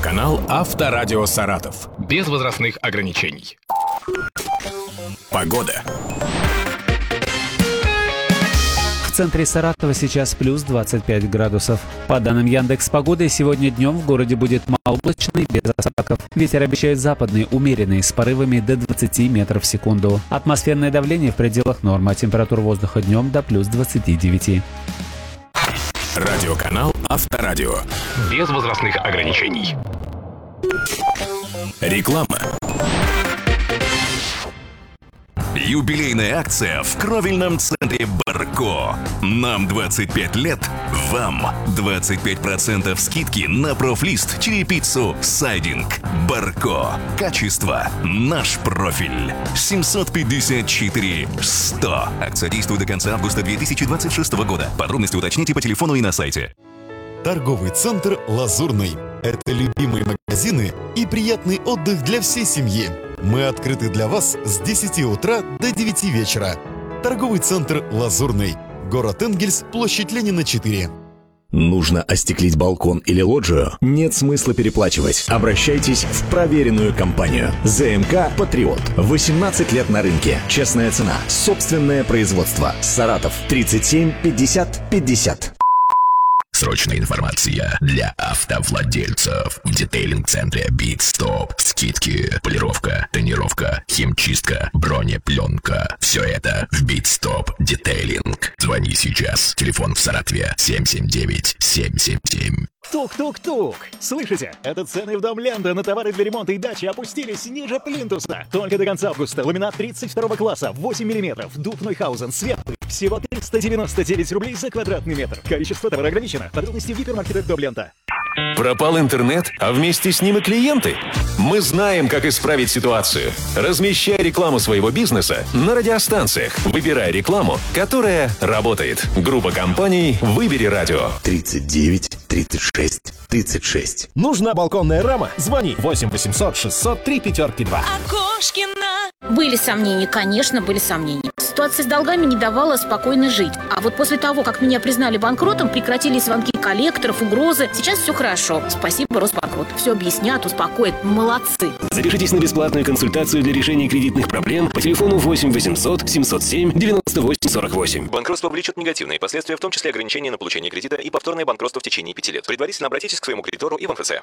Радиоканал Авторадио Саратов. Без возрастных ограничений. Погода. В центре Саратова сейчас плюс 25 градусов. По данным Яндекс.Погоды, сегодня днем в городе будет малооблачный, без осадков. Ветер обещает западный, умеренный, с порывами до 20 метров в секунду. Атмосферное давление в пределах нормы, а температура воздуха днем до плюс 29. Радиоканал Авторадио. Без возрастных ограничений. Реклама. Юбилейная акция в кровельном центре «Барко». Нам 25 лет, вам 25% скидки на профлист, черепицу, сайдинг. «Барко». Качество – наш профиль. 754-100. Акция действует до конца августа 2026 года. Подробности уточните по телефону и на сайте. Торговый центр «Лазурный». Это любимые магазины и приятный отдых для всей семьи. Мы открыты для вас с 10 утра до 9 вечера. Торговый центр «Лазурный». Город Энгельс, площадь Ленина, 4. Нужно остеклить балкон или лоджию? Нет смысла переплачивать. Обращайтесь в проверенную компанию. ЗМК «Патриот». 18 лет на рынке. Честная цена. Собственное производство. Саратов. 37 50 50. Срочная информация для автовладельцев. В детейлинг-центре BitStop. Скидки, полировка, тонировка, химчистка, бронепленка. Все это в BitStop Detailing. Звони сейчас. Телефон в Саратове 779-777. Тук-тук-тук! Слышите? Это цены в Дом Ленда на товары для ремонта и дачи опустились ниже плинтуса. Только до конца августа ламинат 32 класса, 8 мм, дуб Нойхаузен, светлый. Всего 399 рублей за квадратный метр. Количество товара ограничено. Подробности в гипермаркетах Дом Лента. Пропал интернет, а вместе с ним и клиенты? Мы знаем, как исправить ситуацию. Размещай рекламу своего бизнеса на радиостанциях. Выбирай рекламу, которая работает. Группа компаний «Выбери радио». 39 36 36. Нужна балконная рама? Звони 8 800 603 5-2. Окошкина. Были сомнения, конечно, были сомнения. Ситуация с долгами не давала спокойно жить. А вот после того, как меня признали банкротом, прекратились звонки коллекторов, угрозы. Сейчас все хорошо. Спасибо, Росбанкрот. Все объяснят, успокоят. Молодцы. Запишитесь на бесплатную консультацию для решения кредитных проблем по телефону 8 800 707 98 48. Банкротство влечет негативные последствия, в том числе ограничения на получение кредита и повторное банкротство в течение 5 лет. Предварительно обратитесь к своему кредитору и в МФЦ.